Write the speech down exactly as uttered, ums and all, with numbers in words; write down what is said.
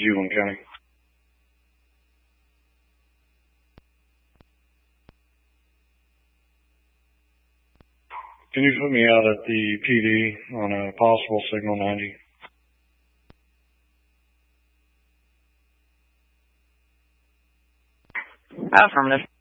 Julian County. Can you put me out at the P D on a possible signal ninety? Affirmative.